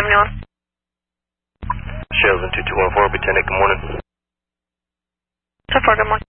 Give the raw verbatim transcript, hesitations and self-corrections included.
seventy-one. Sheldon two two one four, Lieutenant, good morning. So far, good morning.